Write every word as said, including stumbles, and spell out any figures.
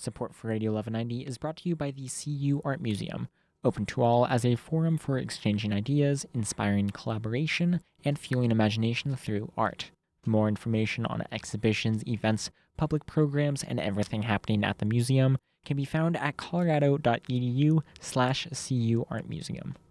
Support for Radio eleven ninety is brought to you by the C U Art Museum, open to all as a forum for exchanging ideas, inspiring collaboration, and fueling imagination through art. For more information on exhibitions, events, public programs, and everything happening at the museum can be found at colorado dot e d u slash C U Art Museum.